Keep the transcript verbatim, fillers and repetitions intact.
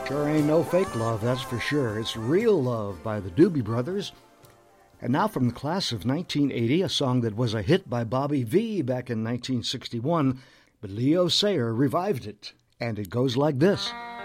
Sure ain't no fake love, that's for sure. It's Real Love by the Doobie Brothers. And now from the class of nineteen eighty, a song that was a hit by Bobby Vee back in nineteen sixty-one, but Leo Sayer revived it. And it goes like this.